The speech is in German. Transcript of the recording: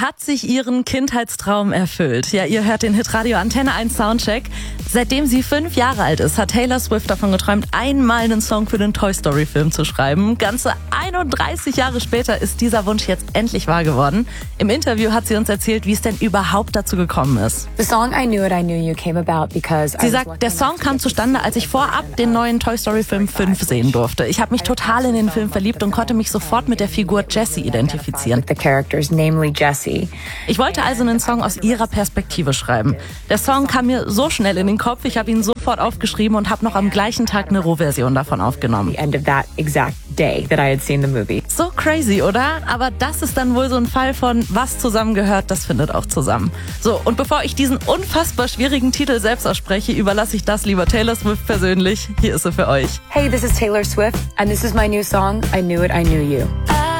hat sich ihren Kindheitstraum erfüllt. Ja, ihr hört den Hitradio Antenne 1 Soundcheck. Seitdem sie 5 Jahre alt ist, hat Taylor Swift davon geträumt, einmal einen Song für den Toy Story Film zu schreiben. Ganze 31 Jahre später ist dieser Wunsch jetzt endlich wahr geworden. Im Interview hat sie uns erzählt, wie es denn überhaupt dazu gekommen ist. The song I Knew It, I Knew You came about because Sie sagt, der Song kam zustande, als ich vorab den neuen Toy Story Film 5 sehen durfte. Ich habe mich total in den Film verliebt und konnte mich sofort mit der Figur Jessie identifizieren. the characters, namely Jessie. Ich wollte also einen Song aus ihrer Perspektive schreiben. Der Song kam mir so schnell in den Kopf, ich habe ihn sofort aufgeschrieben und habe noch am gleichen Tag eine Rohversion davon aufgenommen. The end of that exact day that I had seen the movie. So crazy, oder? Aber das ist dann wohl so ein Fall von, was zusammengehört, das findet auch zusammen. So, und bevor ich diesen unfassbar schwierigen Titel selbst ausspreche, überlasse ich das lieber Taylor Swift persönlich. Hier ist sie für euch. Hey, this is Taylor Swift and this is my new song, I Knew It, I Knew You.